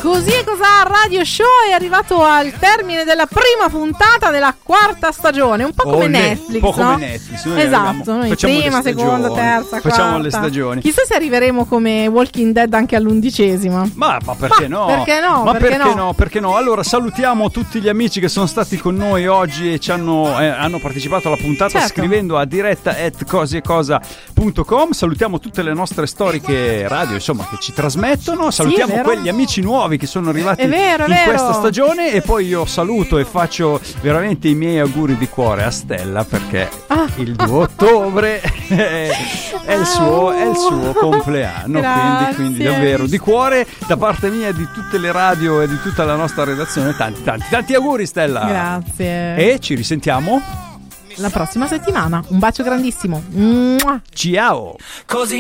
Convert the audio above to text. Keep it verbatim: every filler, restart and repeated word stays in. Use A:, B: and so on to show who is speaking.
A: Così e cos'ha Radio Show è arrivato al termine della prima puntata della quarta stagione, un po' come
B: oh,
A: Netflix,
B: un po' come
A: no?
B: Netflix. Noi
A: esatto, noi prima, seconda, terza,
B: facciamo
A: quarta.
B: le stagioni.
A: Chissà se arriveremo come Walking Dead anche all'undicesima.
B: Ma, ma perché
A: ma
B: no?
A: Perché no?
B: Ma
A: perché,
B: perché
A: no?
B: no? Perché no? Allora salutiamo tutti gli amici che sono stati con noi oggi e ci hanno, eh, hanno partecipato alla puntata,
A: certo,
B: scrivendo a diretta at cosiecosa punto com. Salutiamo tutte le nostre storiche radio, insomma, che ci trasmettono. Salutiamo
A: sì,
B: quegli amici nuovi che sono arrivati
A: vero,
B: in
A: vero.
B: questa stagione. E poi io saluto e faccio veramente i miei auguri di cuore a Stella, perché ah. il due ottobre è, è, il suo, è il suo compleanno. quindi, quindi davvero di cuore da parte mia e di tutte le radio e di tutta la nostra redazione tanti tanti tanti auguri, Stella.
A: Grazie.
B: E ci risentiamo
A: la prossima settimana. Un bacio grandissimo. Mua.
B: Ciao. Così